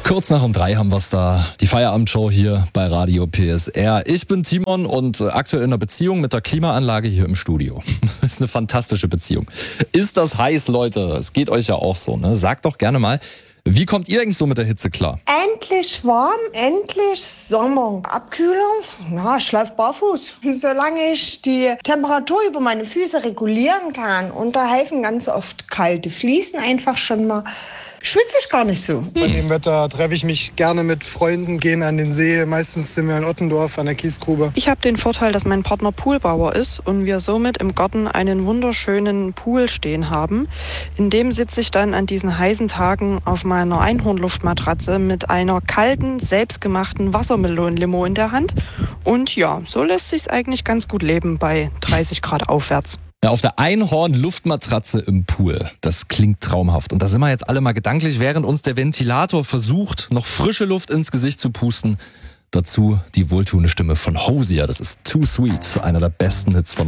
Kurz nach um 3 haben wir es da, die Feierabendshow hier bei Radio PSR. Ich bin Timon und aktuell in einer Beziehung mit der Klimaanlage hier im Studio. Das ist eine fantastische Beziehung. Ist das heiß, Leute? Es geht euch ja auch so, ne? Sagt doch gerne mal, wie kommt ihr eigentlich so mit der Hitze klar? Endlich warm, endlich Sommer. Abkühlung? Na, ich laufe barfuß. Solange ich die Temperatur über meine Füße regulieren kann, und da helfen ganz oft kalte Fliesen einfach schon mal, schwitze ich gar nicht so. Bei dem Wetter treffe ich mich gerne mit Freunden, gehen an den See. Meistens sind wir in Ottendorf an der Kiesgrube. Ich habe den Vorteil, dass mein Partner Poolbauer ist und wir somit im Garten einen wunderschönen Pool stehen haben. In dem sitze ich dann an diesen heißen Tagen auf meiner Einhornluftmatratze mit einer kalten, selbstgemachten Wassermelonenlimo in der Hand. Und ja, so lässt sich's eigentlich ganz gut leben bei 30 Grad aufwärts. Ja, auf der Einhorn-Luftmatratze im Pool. Das klingt traumhaft. Und da sind wir jetzt alle mal gedanklich, während uns der Ventilator versucht, noch frische Luft ins Gesicht zu pusten. Dazu die wohltuende Stimme von Hosier. Das ist Too Sweet, einer der besten Hits von